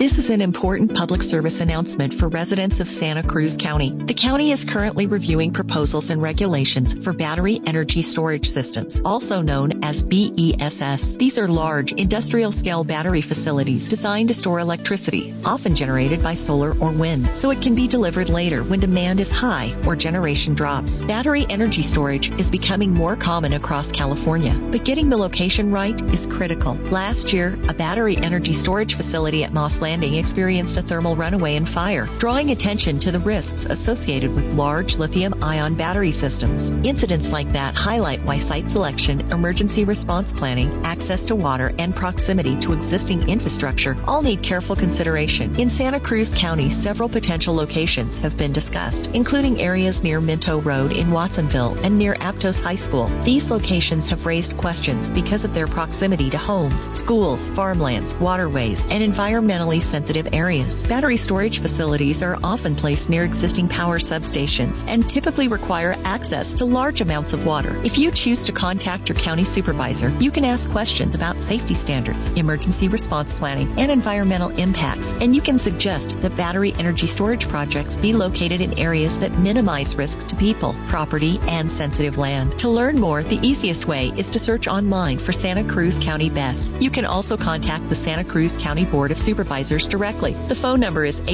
This is an important public service announcement for residents of Santa Cruz County. The county is currently reviewing proposals and regulations for battery energy storage systems, also known as BESS. These are large, industrial-scale battery facilities designed to store electricity, often generated by solar or wind, so it can be delivered later when demand is high or generation drops. Battery energy storage is becoming more common across California, but getting the location right is critical. Last year, a battery energy storage facility at Moss Landing experienced a thermal runaway and fire, drawing attention to the risks associated with large lithium-ion battery systems. Incidents like that highlight why site selection, emergency response planning, access to water, and proximity to existing infrastructure all need careful consideration. In Santa Cruz County, several potential locations have been discussed, including areas near Minto Road in Watsonville and near Aptos High School. These locations have raised questions because of their proximity to homes, schools, farmlands, waterways, and environmentally sensitive areas. Battery storage facilities are often placed near existing power substations and typically require access to large amounts of water. If you choose to contact your county supervisor, you can ask questions about safety standards, emergency response planning, and environmental impacts, and you can suggest that battery energy storage projects be located in areas that minimize risk to people, property, and sensitive land. To learn more, the easiest way is to search online for Santa Cruz County BESS. You can also contact the Santa Cruz County Board of Supervisors directly. The phone number is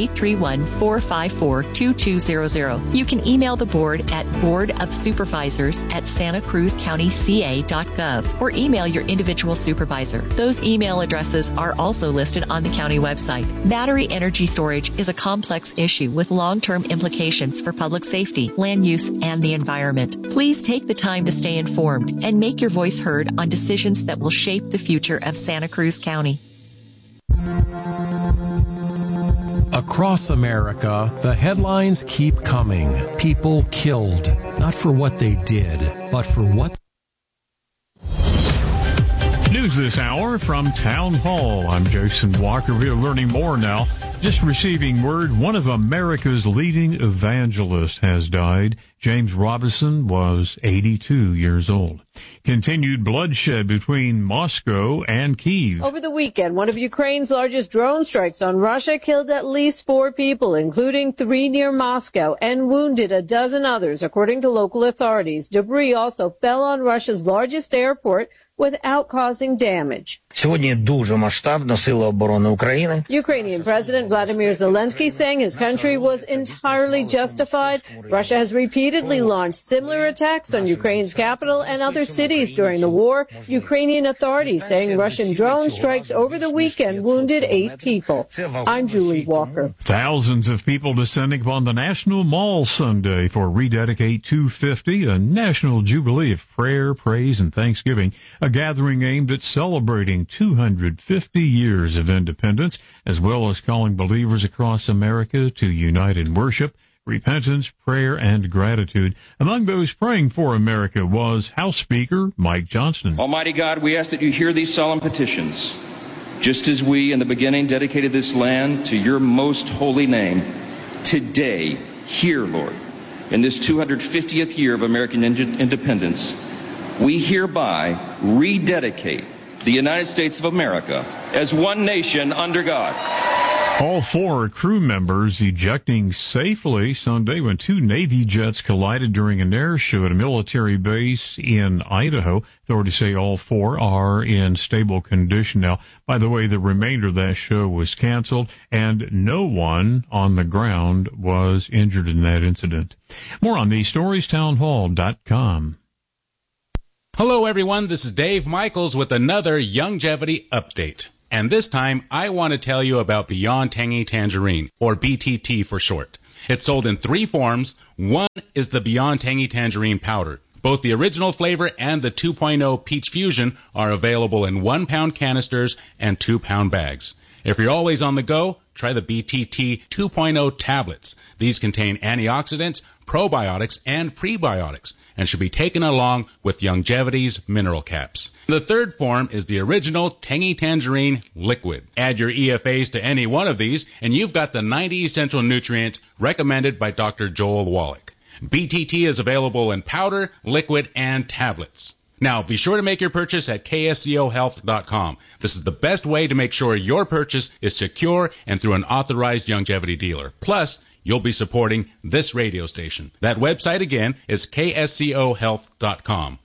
831-454-2200. You can email the board at boardofsupervisors@santacruzcountyca.gov or email your individual supervisor. Those email addresses are also listed on the county website. Battery energy storage is a complex issue with long-term implications for public safety, land use, and the environment. Please take the time to stay informed and make your voice heard on decisions that will shape the future of Santa Cruz County. Across America, the headlines keep coming. People killed, not for what they did, but for what. News this hour from Town Hall. I'm Jason Walker. We're learning more now. Just receiving word, one of America's leading evangelists has died. James Robison was 82 years old. Continued bloodshed between Moscow and Kyiv. Over the weekend, one of Ukraine's largest drone strikes on Russia killed at least 4 people, including 3 near Moscow, and wounded a dozen others, according to local authorities. Debris also fell on Russia's largest airport without causing damage. Ukrainian President Vladimir Zelensky saying his country was entirely justified. Russia has repeatedly launched similar attacks on Ukraine's capital and other cities during the war. Ukrainian authorities saying Russian drone strikes over the weekend wounded 8 people. I'm Julie Walker. Thousands of people descending upon the National Mall Sunday for Rededicate 250, a national jubilee of prayer, praise, and thanksgiving. A gathering aimed at celebrating 250 years of independence, as well as calling believers across America to unite in worship, repentance, prayer, and gratitude. Among those praying for America was House Speaker Mike Johnston. Almighty God, we ask that you hear these solemn petitions, just as we in the beginning dedicated this land to your most holy name. Today, hear, Lord, in this 250th year of American independence, we hereby rededicate the United States of America as one nation under God. All 4 crew members ejecting safely Sunday when 2 Navy jets collided during an air show at a military base in Idaho. Authorities say all 4 are in stable condition now. By the way, the remainder of that show was canceled, and no one on the ground was injured in that incident. More on these stories, townhall.com. Hello, everyone. This is Dave Michaels with another Youngevity update. And this time, I want to tell you about Beyond Tangy Tangerine, or BTT for short. It's sold in 3 forms. One is the Beyond Tangy Tangerine powder. Both the original flavor and the 2.0 Peach Fusion are available in 1-pound canisters and 2-pound bags. If you're always on the go, try the BTT 2.0 tablets. These contain antioxidants, probiotics, and prebiotics, and should be taken along with Youngevity's mineral caps. The third form is the original Tangy Tangerine liquid. Add your EFAs to any one of these, and you've got the 90 essential nutrients recommended by Dr. Joel Wallach. BTT is available in powder, liquid, and tablets. Now, be sure to make your purchase at kscohealth.com. This is the best way to make sure your purchase is secure and through an authorized Youngevity dealer. Plus, you'll be supporting this radio station. That website again is kscohealth.com.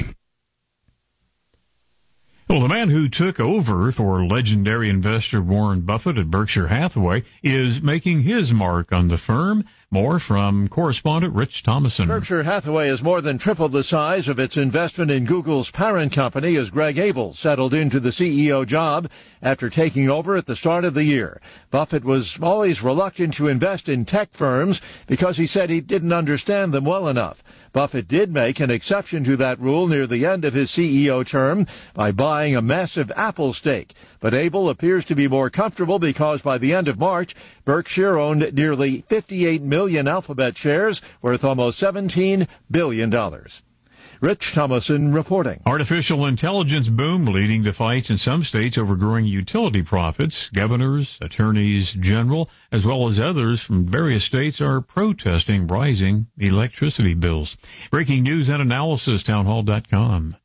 Well, the man who took over for legendary investor Warren Buffett at Berkshire Hathaway is making his mark on the firm. More from correspondent Rich Thomason. Berkshire Hathaway has more than tripled the size of its investment in Google's parent company as Greg Abel settled into the CEO job after taking over at the start of the year. Buffett was always reluctant to invest in tech firms because he said he didn't understand them well enough. Buffett did make an exception to that rule near the end of his CEO term by buying a massive Apple stake. But Abel appears to be more comfortable because by the end of March, Berkshire owned nearly 58 million Alphabet shares worth almost $17 billion. Rich Thomason reporting. Artificial intelligence boom leading to fights in some states over growing utility profits. Governors, attorneys general, as well as others from various states are protesting rising electricity bills. Breaking news and analysis, townhall.com.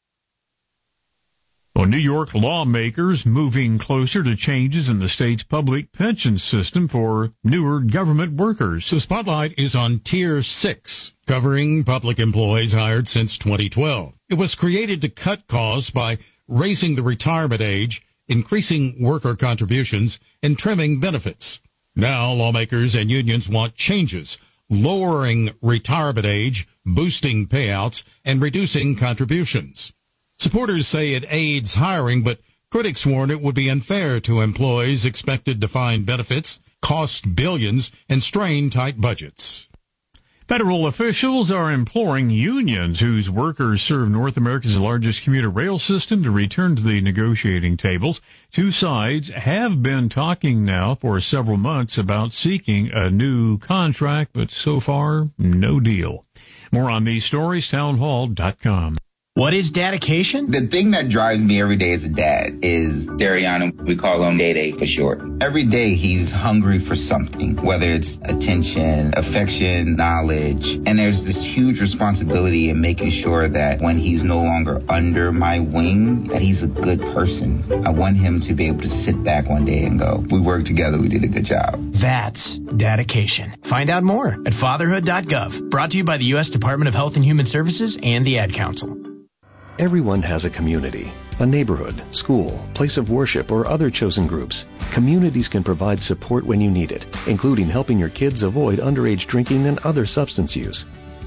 Well, New York lawmakers moving closer to changes in the state's public pension system for newer government workers. The spotlight is on Tier 6, covering public employees hired since 2012. It was created to cut costs by raising the retirement age, increasing worker contributions, and trimming benefits. Now, lawmakers and unions want changes, lowering retirement age, boosting payouts, and reducing contributions. Supporters say it aids hiring, but critics warn it would be unfair to employees expected to find benefits, cost billions, and strain tight budgets. Federal officials are imploring unions whose workers serve North America's largest commuter rail system to return to the negotiating tables. Two sides have been talking now for several months about seeking a new contract, but so far, no deal. More on these stories, townhall.com. What is dedication? The thing that drives me every day as a dad is Dariana. We call him Day for short. Every day he's hungry for something, whether it's attention, affection, knowledge. And there's this huge responsibility in making sure that when he's no longer under my wing, that he's a good person. I want him to be able to sit back one day and go, we worked together, we did a good job. That's dedication. Find out more at fatherhood.gov. Brought to you by the U.S. Department of Health and Human Services and the Ad Council. Everyone has a community, a neighborhood, school, place of worship, or other chosen groups. Communities can provide support when you need it, including helping your kids avoid underage drinking and other substance use.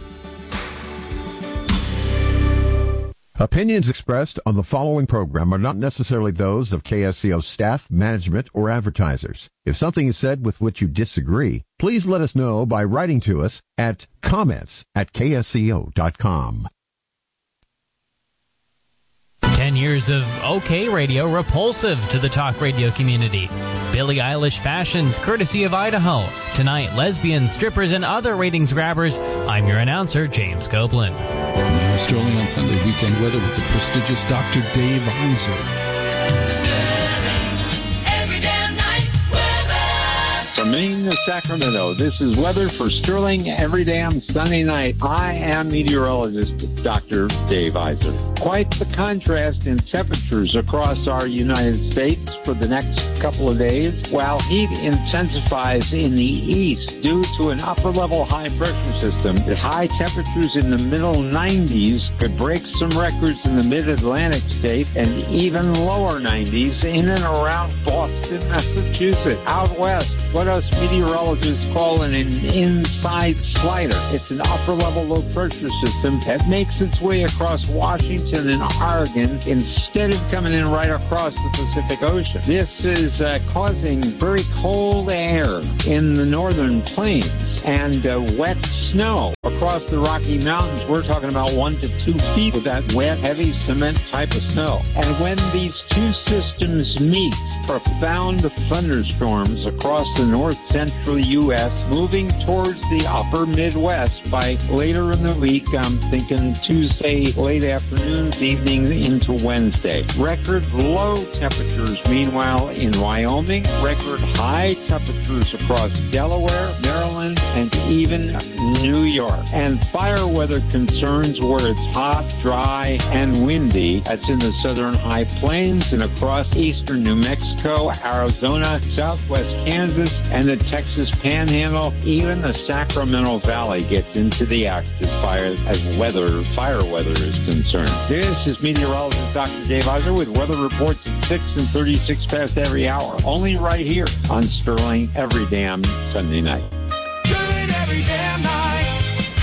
Opinions expressed on the following program are not necessarily those of KSCO staff, management, or advertisers. If something is said with which you disagree, please let us know by writing to us at comments@ksco.com. 10 years of OK Radio repulsive to the talk radio community. Billie Eilish fashions courtesy of Idaho. Tonight, lesbians, strippers, and other ratings grabbers. I'm your announcer, James Copeland. Strolling on Sunday weekend weather with the prestigious Dr. Dave Iser. From Maine to Sacramento, this is weather for Sterling every damn Sunday night. I am meteorologist Dr. Dave Iser. Quite the contrast in temperatures across our United States for the next couple of days. While heat intensifies in the east due to an upper-level high-pressure system, the high temperatures in the middle 90s could break some records in the mid-Atlantic state and even lower 90s in and around Boston, Massachusetts. Out west, what us meteorologists call an inside slider. It's an upper-level low-pressure system that makes its way across Washington and Oregon instead of coming in right across the Pacific Ocean. This is causing very cold air in the northern plains and wet snow across the Rocky Mountains. We're talking about 1 to 2 feet with that wet, heavy cement type of snow. And when these two systems meet, profound thunderstorms across the north-central U.S., moving towards the upper Midwest by later in the week. I'm thinking Tuesday, late afternoon, evening into Wednesday. Record low temperatures, meanwhile, in Wyoming. Record high temperatures across Delaware, Maryland, and even New York. And fire weather concerns where it's hot, dry, and windy. That's in the southern high plains and across eastern New Mexico, Arizona, southwest Kansas, and the Texas Panhandle. Even the Sacramento Valley gets into the active fire as fire weather is concerned. This is meteorologist Dr. Dave Eiser with weather reports at 6 and 36 past every hour. Only right here on Sterling every damn Sunday night. Every damn night.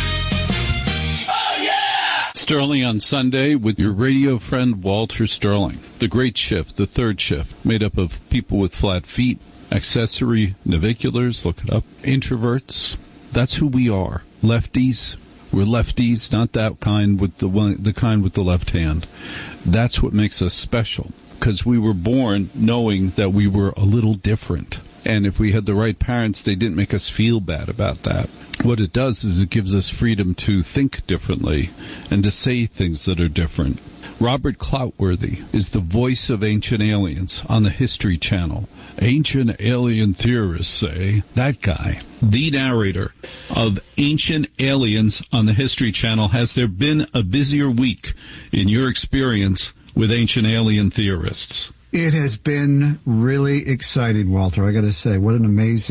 Oh, yeah! Sterling on Sunday with your radio friend Walter Sterling. The Great Shift, the third shift, made up of people with flat feet, accessory naviculars, look it up, introverts. That's who we are. Lefties. We're lefties, not that kind with the kind with the left hand. That's what makes us special, because we were born knowing that we were a little different. And if we had the right parents, they didn't make us feel bad about that. What it does is it gives us freedom to think differently and to say things that are different. Robert Cloutworthy is the voice of Ancient Aliens on the History Channel. Ancient alien theorists say, that guy, the narrator of Ancient Aliens on the History Channel. Has there been a busier week in your experience with Ancient Alien theorists? It has been really exciting, Walter. I got to say, what an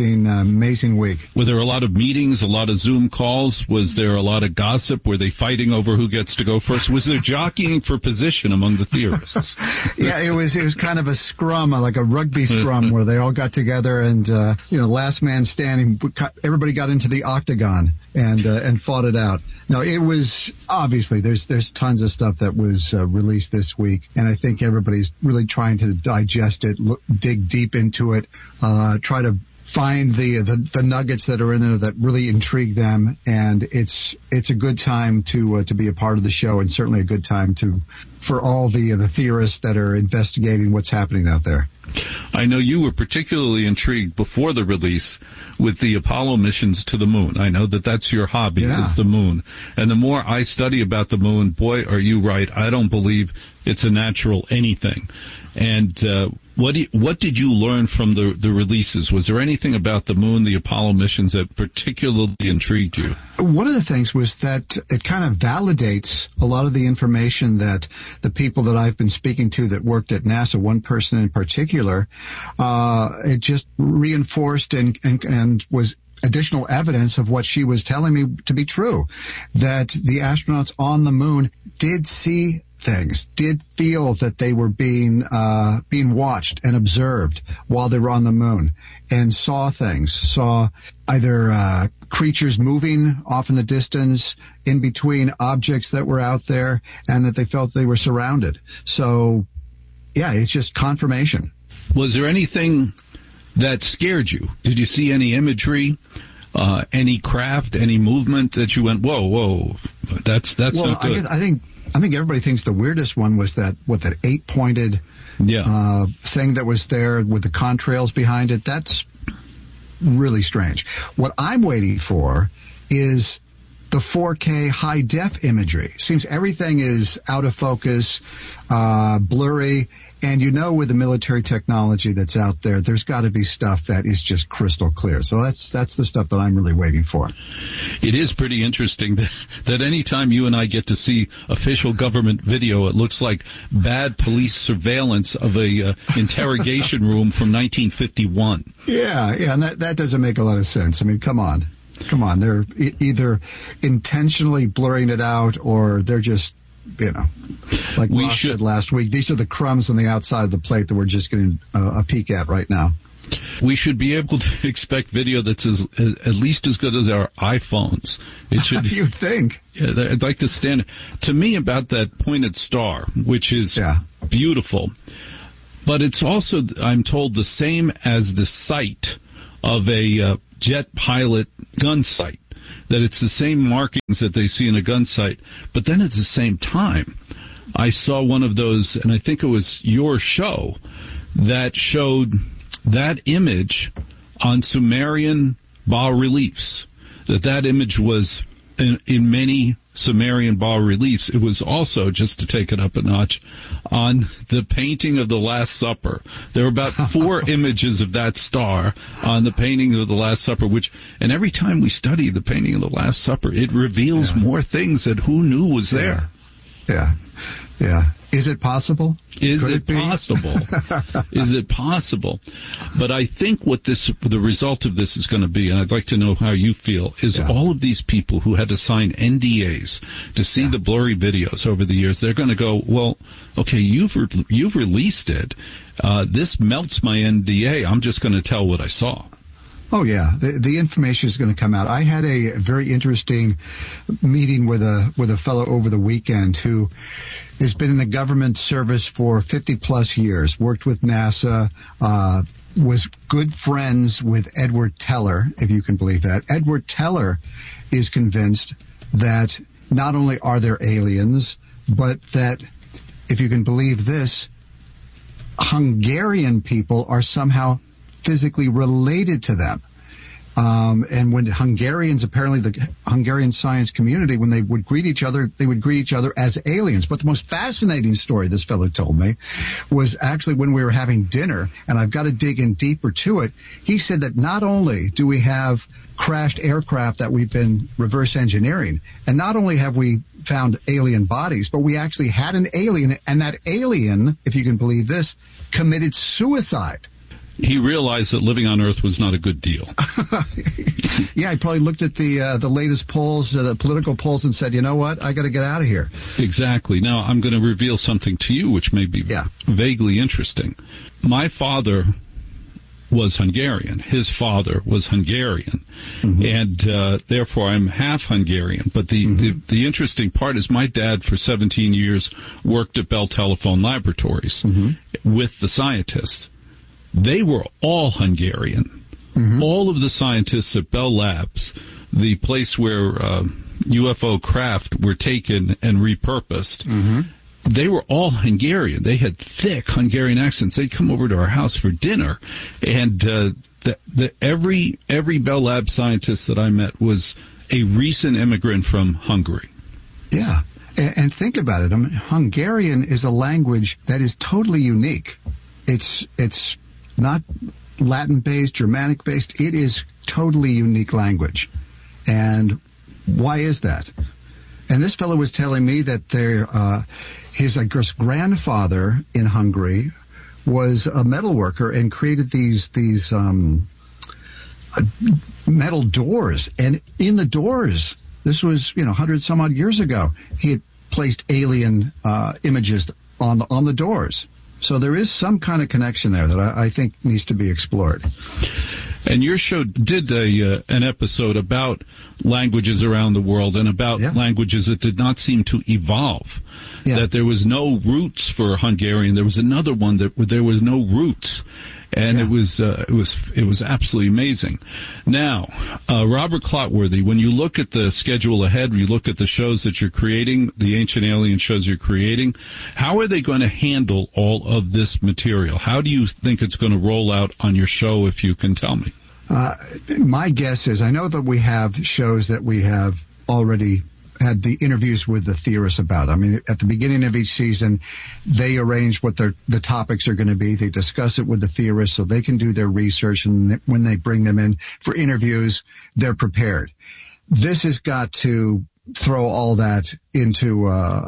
amazing week. Were there a lot of meetings, a lot of Zoom calls? Was there a lot of gossip? Were they fighting over who gets to go first? Was there jockeying for position among the theorists? Yeah, it was kind of a scrum, like a rugby scrum, where they all got together and last man standing. Everybody got into the octagon and fought it out. Now, it was obviously there's tons of stuff that was released this week, and I think everybody's really trying to digest it, dig deep into it, try to find the nuggets that are in there that really intrigue them, and it's a good time to be a part of the show, and certainly a good time for all the theorists that are investigating what's happening out there. I know you were particularly intrigued before the release with the Apollo missions to the moon. I know that's your hobby, is the moon. And the more I study about the moon, boy, are you right. I don't believe it's a natural anything. And what did you learn from the releases? Was there anything about the moon, the Apollo missions, that particularly intrigued you? One of the things was that it kind of validates a lot of the information that the people that I've been speaking to that worked at NASA, one person in particular, it just reinforced and was additional evidence of what she was telling me to be true, that the astronauts on the moon did see things, did feel that they were being watched and observed while they were on the moon, and saw things, saw either creatures moving off in the distance, in between objects that were out there, and that they felt they were surrounded. So, yeah, it's just confirmation. Was there anything that scared you? Did you see any imagery, any craft, any movement that you went, whoa, that's not good? I think everybody thinks the weirdest one was that 8-pointed thing that was there with the contrails behind it. That's really strange. What I'm waiting for is the 4K high-def imagery. Seems everything is out of focus, blurry, and with the military technology that's out there, there's got to be stuff that is just crystal clear. So that's the stuff that I'm really waiting for. It is pretty interesting that any time you and I get to see official government video, it looks like bad police surveillance of a interrogation room from 1951. Yeah, and that doesn't make a lot of sense. I mean, come on. They're either intentionally blurring it out or they're just, like Ross said last week, these are the crumbs on the outside of the plate that we're just getting a peek at right now. We should be able to expect video that's at least as good as our iPhones. It should. You'd think. Yeah, I'd like to stand. To me, about that pointed star, which is beautiful, but it's also, I'm told, the same as the sight of a jet pilot gun sight. That it's the same markings that they see in a gun sight, but then at the same time, I saw one of those, and I think it was your show, that showed that image on Sumerian bas-reliefs, that image was in many Sumerian bas-reliefs. It was also, just to take it up a notch, on the painting of the Last Supper. There were about 4 images of that star on the painting of the Last Supper, and every time we study the painting of the Last Supper, it reveals more things that who knew was there. Yeah. Is it possible? Is it possible? Is it possible? But I think what the result of this is going to be, and I'd like to know how you feel, is all of these people who had to sign NDAs to see the blurry videos over the years, they're going to go, well, okay, you've released it. This melts my NDA. I'm just going to tell what I saw. Oh, yeah. The information is going to come out. I had a very interesting meeting with a fellow over the weekend who has been in the government service for 50-plus years, worked with NASA, was good friends with Edward Teller, if you can believe that. Edward Teller is convinced that not only are there aliens, but that, if you can believe this, Hungarian people are somehow physically related to them. And when Hungarians, apparently the Hungarian science community, when they would greet each other, they would greet each other as aliens. But the most fascinating story this fellow told me was actually when we were having dinner, and I've got to dig in deeper to it. He said that not only do we have crashed aircraft that we've been reverse engineering, and not only have we found alien bodies, but we actually had an alien, and that alien, if you can believe this, committed suicide. He realized that living on Earth was not a good deal. Yeah, he probably looked at the latest polls, the political polls, and said, you know what, I got to get out of here. Exactly. Now, I'm going to reveal something to you which may be vaguely interesting. My father was Hungarian. His father was Hungarian. And therefore I'm half Hungarian. But the interesting part is my dad for 17 years worked at Bell Telephone Laboratories with the scientists. They were all Hungarian. All of the scientists at Bell Labs, the place where UFO craft were taken and repurposed, they were all Hungarian. They had thick Hungarian accents. They'd come over to our house for dinner, and every Bell Lab scientist that I met was a recent immigrant from Hungary. Yeah, and think about it. I mean, Hungarian is a language that is totally unique. It's not Latin-based, Germanic-based. It is totally unique language. And why is that? And this fellow was telling me that his, I guess, grandfather in Hungary was a metal worker and created these metal doors. And in the doors, this was, 100 some odd years ago, he had placed alien images on the doors. So there is some kind of connection there that I think needs to be explored. And your show did an episode about languages around the world and about languages that did not seem to evolve. That there was no roots for Hungarian. There was another one that there was no roots. And it was absolutely amazing. Now, Robert Clotworthy, when you look at the schedule ahead, you look at the shows that you're creating, the Ancient Alien shows you're creating, how are they going to handle all of this material? How do you think it's going to roll out on your show, if you can tell me? My guess is, I know that we have shows that we have already had the interviews with the theorists about. I mean, at the beginning of each season, they arrange what the topics are going to be. They discuss it with the theorists so they can do their research, and when they bring them in for interviews, they're prepared. This has got to throw all that into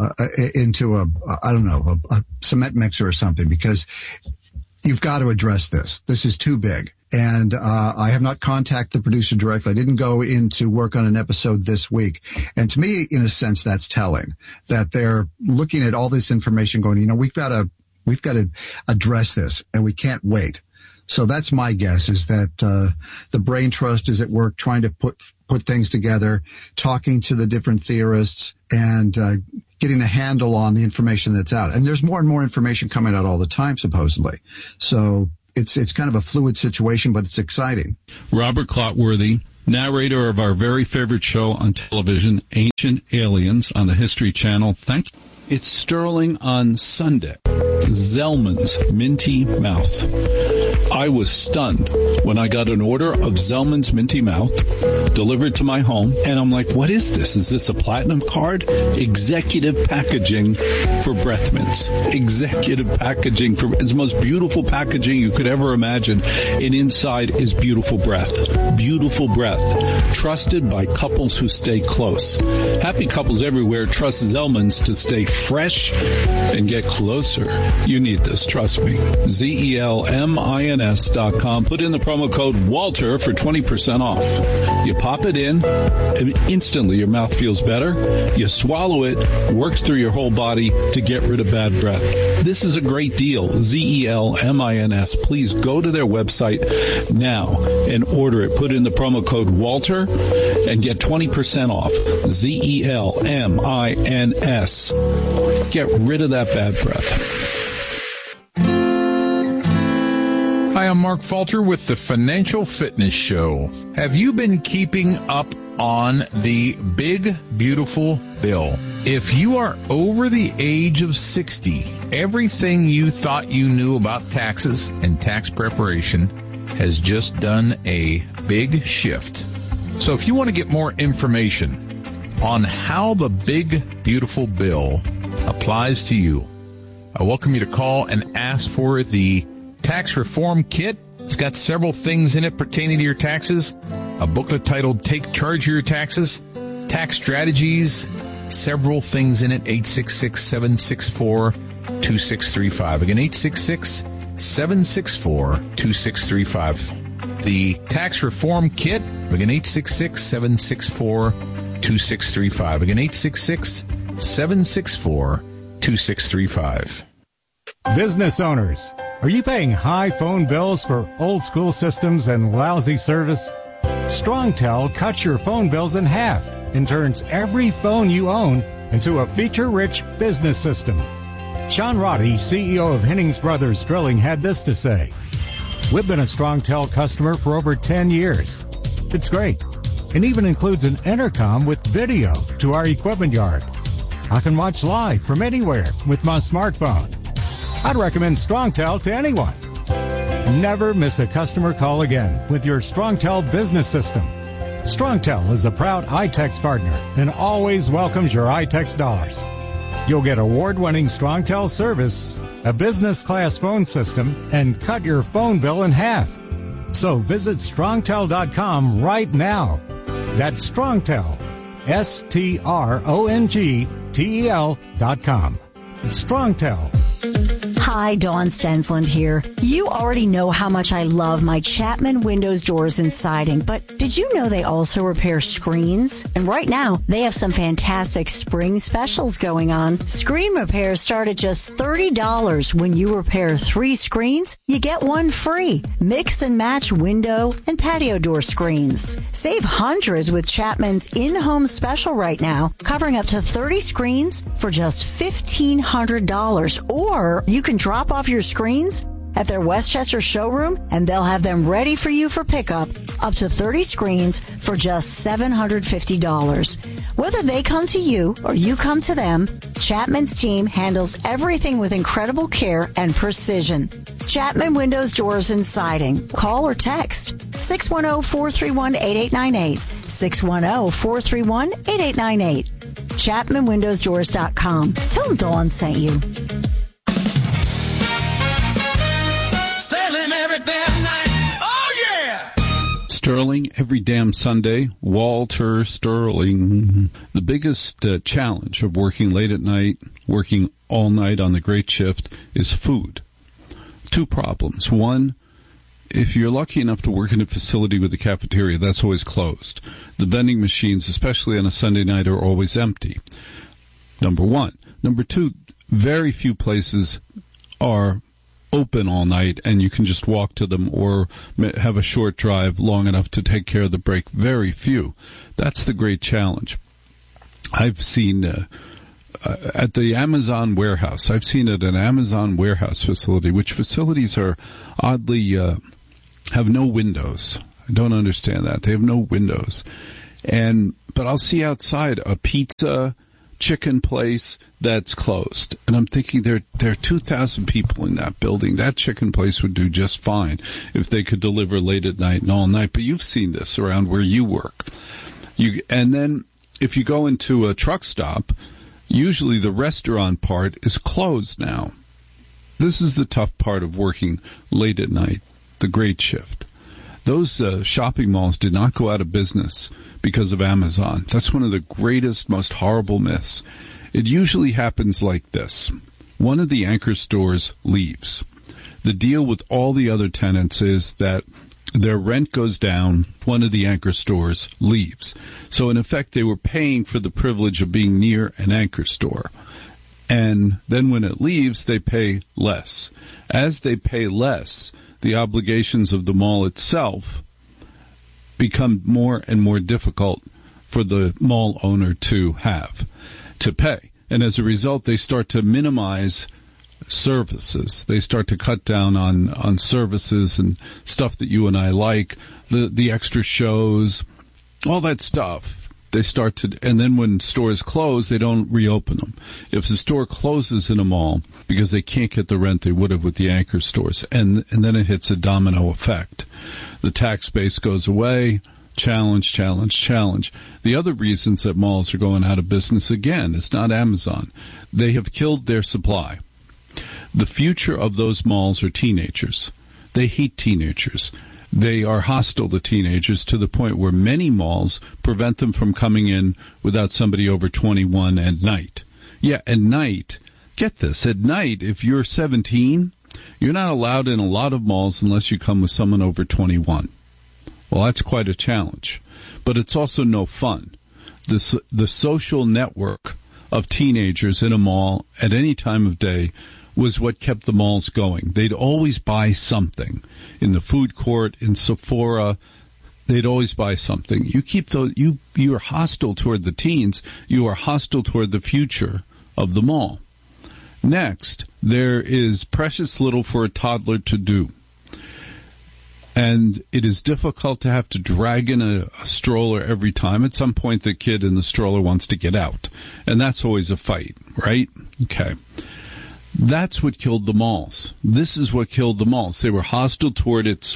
a cement mixer or something, because you've got to address this. This is too big. And I have not contacted the producer directly. I didn't go in to work on an episode this week. And to me, in a sense, that's telling that they're looking at all this information going, we've got to address this, and we can't wait. So that's my guess, is that the Brain Trust is at work trying to put things together, talking to the different theorists, and getting a handle on the information that's out. And there's more and more information coming out all the time, supposedly. So it's kind of a fluid situation, but it's exciting. Robert Clotworthy, narrator of our very favorite show on television, Ancient Aliens, on the History Channel. Thank you. It's Sterling on Sunday. Zellman's Minty Mouth. I was stunned when I got an order of Zellman's Minty Mouth delivered to my home, and I'm like, what is this? Is this a platinum card? Executive packaging for breath mints. Executive packaging for, it's the most beautiful packaging you could ever imagine, and inside is beautiful breath. Beautiful breath. Trusted by couples who stay close. Happy couples everywhere trust Zellman's to stay fresh and get closer. You need this, trust me. ZELMINS.com. Put in the promo code WALTER for 20% off. You pop it in, and instantly your mouth feels better. You swallow it, works through your whole body to get rid of bad breath. This is a great deal. ZELMINS. Please go to their website now and order it. Put in the promo code WALTER and get 20% off. ZELMINS. Get rid of that bad breath. Hi, I'm Mark Falter with the Financial Fitness Show. Have you been keeping up on the big, beautiful bill? If you are over the age of 60, everything you thought you knew about taxes and tax preparation has just done a big shift. So if you want to get more information on how the big, beautiful bill applies to you, I welcome you to call and ask for the Tax Reform Kit. It's got several things in it pertaining to your taxes. A booklet titled Take Charge of Your Taxes, Tax Strategies, several things in it. 866-764-2635. Again, 866-764-2635. The Tax Reform Kit. Again, 866-764-2635. Again, 866-764-2635. Business owners, are you paying high phone bills for old school systems and lousy service? StrongTel cuts your phone bills in half and turns every phone you own into a feature-rich business system. Sean Roddy, CEO of Hennings Brothers Drilling, had this to say: "We've been a StrongTel customer for over 10 years. It's great. It even includes an intercom with video to our equipment yard. I can watch live from anywhere with my smartphone. I'd recommend StrongTel to anyone. Never miss a customer call again with your StrongTel business system. StrongTel is a proud iTex partner and always welcomes your iTex dollars. You'll get award-winning StrongTel service, a business-class phone system, and cut your phone bill in half. So visit StrongTel.com right now. That's StrongTel, StrongTel.com. StrongTel. Hi, Dawn Stensland here. You already know how much I love my Chapman windows, doors, and siding, but did you know they also repair screens? And right now, they have some fantastic spring specials going on. Screen repairs start at just $30. When you repair 3 screens, you get 1 free. Mix and match window and patio door screens. Save hundreds with Chapman's in-home special right now, covering up to 30 screens for just $1,500. Or you can drop off your screens at their Westchester showroom, and they'll have them ready for you for pickup, up to 30 screens for just $750. Whether they come to you or you come to them, Chapman's team handles everything with incredible care and precision. Chapman Windows, Doors, and Siding. Call or text 610-431-8898. 610-431-8898. ChapmanWindowsDoors.com. Tell them Dawn sent you. Sterling, every damn Sunday. Walter Sterling. The biggest challenge of working late at night, working all night on the great shift, is food. 2 problems. One, if you're lucky enough to work in a facility with a cafeteria, that's always closed. The vending machines, especially on a Sunday night, are always empty. Number 1. Number 2, very few places are open all night, and you can just walk to them or have a short drive long enough to take care of the break. Very few. That's the great challenge. I've seen at the Amazon warehouse. I've seen at an Amazon warehouse facility, which facilities are oddly have no windows. I don't understand that. They have no windows. But I'll see outside a pizza, chicken place that's closed. And I'm thinking there are 2,000 people in that building. That chicken place would do just fine if they could deliver late at night and all night. But you've seen this around where you work. And then if you go into a truck stop, usually the restaurant part is closed now. This is the tough part of working late at night, the great shift. Those shopping malls did not go out of business because of Amazon. That's one of the greatest, most horrible myths. It usually happens like this. One of the anchor stores leaves. The deal with all the other tenants is that their rent goes down, one of the anchor stores leaves. So in effect, they were paying for the privilege of being near an anchor store. And then when it leaves, they pay less. As they pay less, the obligations of the mall itself become more and more difficult for the mall owner to pay. And as a result, they start to minimize services. They start to cut down on services and stuff that you and I like, the extra shows, all that stuff. They start to, and then when stores close, they don't reopen them. If the store closes in a mall because they can't get the rent they would have with the anchor stores, and then it hits a domino effect. The tax base goes away, challenge. The other reasons that malls are going out of business, again, it's not Amazon. They have killed their supply. The future of those malls are teenagers. They hate teenagers. They are hostile to teenagers to the point where many malls prevent them from coming in without somebody over 21 at night. Yeah, at night. Get this. At night, if you're 17, you're not allowed in a lot of malls unless you come with someone over 21. Well, that's quite a challenge. But it's also no fun. The social network of teenagers in a mall at any time of day was what kept the malls going. They'd always buy something. In the food court, in Sephora, they'd always buy something. You are hostile toward the teens. You are hostile toward the future of the mall. Next, there is precious little for a toddler to do. And it is difficult to have to drag in a stroller every time. At some point, the kid in the stroller wants to get out. And that's always a fight, right? Okay. That's what killed the malls. This is what killed the malls. They were hostile toward its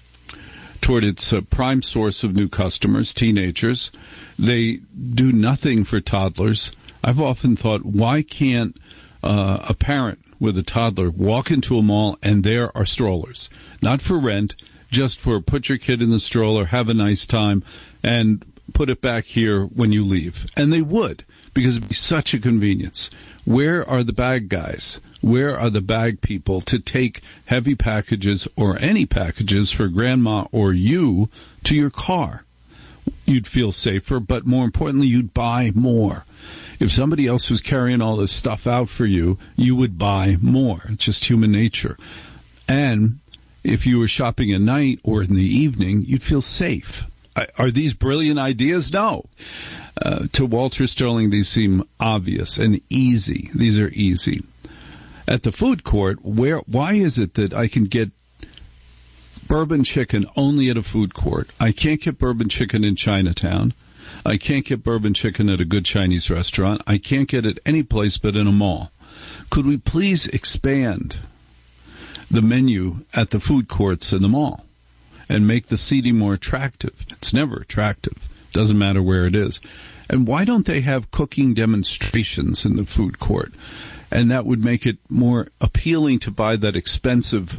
prime source of new customers, teenagers. They do nothing for toddlers. I've often thought, why can't a parent with a toddler walk into a mall and there are strollers? Not for rent, just for put your kid in the stroller, have a nice time, and put it back here when you leave. And they would, because it would be such a convenience. Where are the bag guys? Where are the bag people to take heavy packages or any packages for grandma or you to your car? You'd feel safer, but more importantly, you'd buy more. If somebody else was carrying all this stuff out for you, you would buy more. It's just human nature. And if you were shopping at night or in the evening, you'd feel safe. Are these brilliant ideas? No. To Walter Sterling, these seem obvious and easy. These are easy. At the food court, why is it that I can get bourbon chicken only at a food court? I can't get bourbon chicken in Chinatown. I can't get bourbon chicken at a good Chinese restaurant. I can't get it any place but in a mall. Could we please expand the menu at the food courts in the mall and make the seating more attractive? It's never attractive. Doesn't matter where it is. And why don't they have cooking demonstrations in the food court? And that would make it more appealing to buy that expensive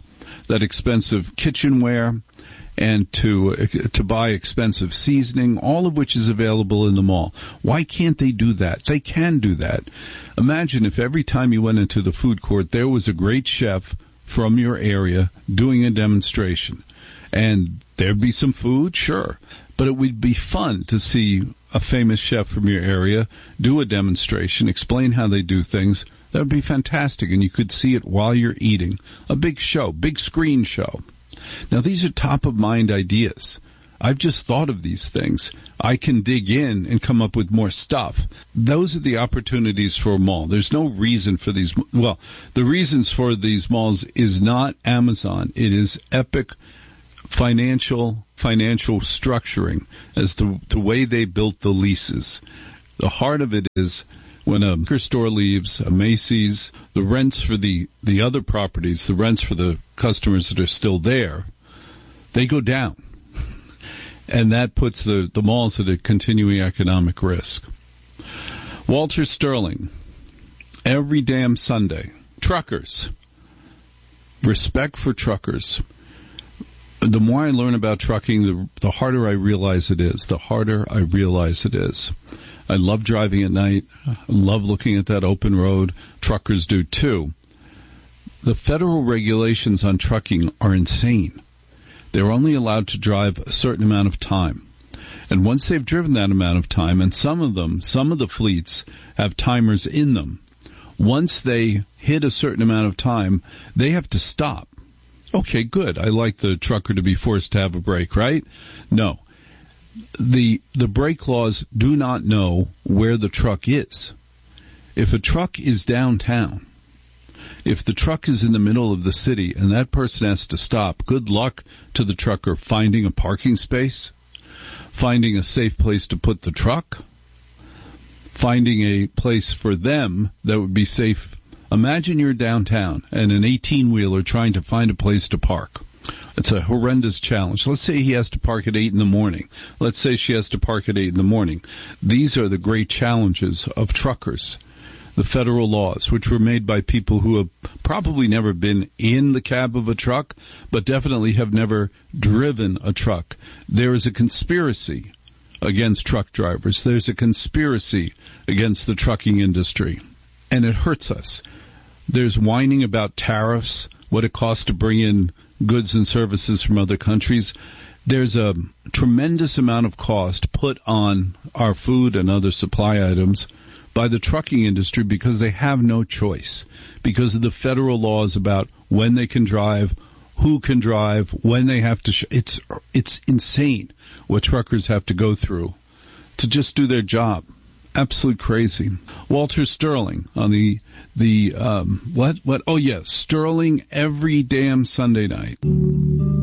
kitchenware and to buy expensive seasoning, all of which is available in the mall. Why can't they do that? They can do that. Imagine if every time you went into the food court, there was a great chef from your area doing a demonstration. And there'd be some food, sure. But it would be fun to see a famous chef from your area do a demonstration, explain how they do things. That would be fantastic, and you could see it while you're eating. A big show, big screen show. Now, these are top-of-mind ideas. I've just thought of these things. I can dig in and come up with more stuff. Those are the opportunities for a mall. There's no reason for these. Well, the reasons for these malls is not Amazon. It is epic financial structuring as the way they built the leases. The heart of it is When a liquor store leaves, a Macy's, the rents for the other properties, the rents for the customers that are still there, they go down. And that puts the malls at a continuing economic risk. Walter Sterling, every damn Sunday. Truckers. Respect for truckers. The more I learn about trucking, the harder I realize it is. I love driving at night. I love looking at that open road. Truckers do too. The federal regulations on trucking are insane. They're only allowed to drive a certain amount of time. And once they've driven that amount of time, and some of the fleets have timers in them, once they hit a certain amount of time, they have to stop. Okay, good. I like the trucker to be forced to have a break, right? No. The brake laws do not know where the truck is. If a truck is downtown, if the truck is in the middle of the city and that person has to stop, good luck to the trucker finding a parking space, finding a safe place to put the truck, finding a place for them that would be safe. Imagine you're downtown and an 18-wheeler trying to find a place to park. It's a horrendous challenge. Let's say he has to park at 8 in the morning. Let's say she has to park at 8 in the morning. These are the great challenges of truckers. The federal laws, which were made by people who have probably never been in the cab of a truck, but definitely have never driven a truck. There is a conspiracy against truck drivers. There's a conspiracy against the trucking industry, and it hurts us. There's whining about tariffs, what it costs to bring in goods and services from other countries. There's a tremendous amount of cost put on our food and other supply items by the trucking industry because they have no choice, because of the federal laws about when they can drive, who can drive, when they have to. It's insane what truckers have to go through to just do their job. Absolute crazy. Walter Sterling on Sterling every damn Sunday night.